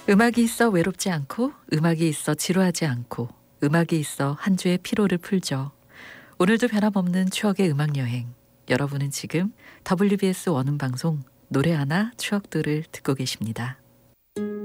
음악이 있어 외롭지 않고, 음악이 있어 지루하지 않고, 음악이 있어 한 주의 피로를 풀죠. 오늘도 변함없는 추억의 음악여행. 여러분은 지금 WBS 원음방송 노래 하나 추억들을 듣고 계십니다.